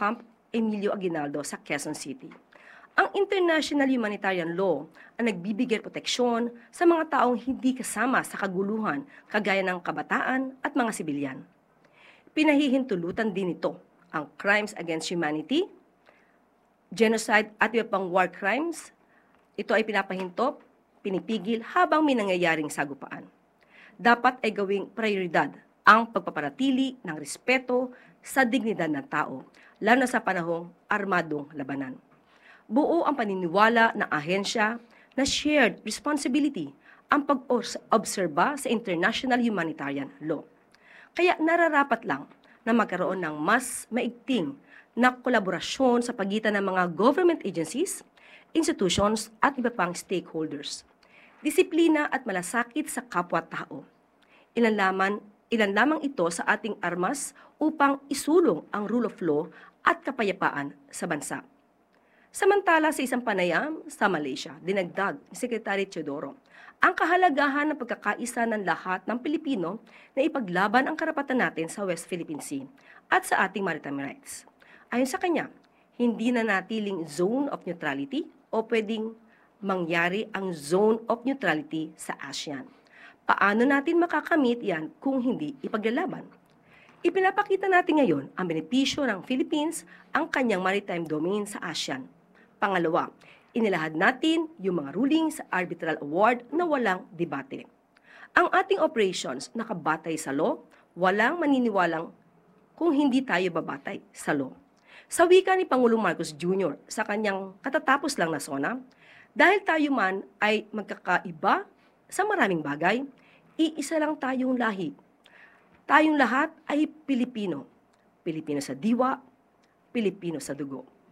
Camp Emilio Aguinaldo sa Quezon City. Ang international humanitarian law ang nagbibigay proteksyon sa mga taong hindi kasama sa kaguluhan kagaya ng kabataan at mga sibilyan. Pinahihintulutan din ito ang crimes against humanity, genocide at iba pang war crimes. Ito ay pinapahintop, pinipigil habang may nangyayaring sagupaan. Dapat ay gawing prioridad ang pagpaparatili ng respeto sa dignidad ng tao, lalo na sa panahong armadong labanan. Buo ang paniniwala ng ahensya na shared responsibility ang pag-obserba sa international humanitarian law. Kaya nararapat lang na magkaroon ng mas maigting na kolaborasyon sa pagitan ng mga government agencies, institutions at iba pang stakeholders. Disiplina at malasakit sa kapwa-tao. Ilan lamang ito sa ating armas upang isulong ang rule of law at kapayapaan sa bansa. Samantala sa isang panayam sa Malaysia, dinagdag ni Secretary Teodoro ang kahalagahan ng pagkakaisa ng lahat ng Pilipino na ipaglaban ang karapatan natin sa West Philippine Sea at sa ating maritime rights. Ayon sa kanya, hindi na natiling zone of neutrality o pwedeng mangyari ang zone of neutrality sa ASEAN. Paano natin makakamit yan kung hindi ipaglalaban? Ipinapakita natin ngayon ang benepisyo ng Philippines ang kanyang maritime domain sa ASEAN. Pangalawa, inilahad natin yung mga ruling sa arbitral award na walang debate. Ang ating operations nakabatay sa law, walang maniniwalang kung hindi tayo babatay sa law. Sa wika ni Pangulong Marcos Jr. sa kanyang katatapos lang na SONA, dahil tayo man ay magkakaiba sa maraming bagay, iisa lang tayong lahi. Tayong lahat ay Pilipino. Pilipino sa diwa, Pilipino sa dugo.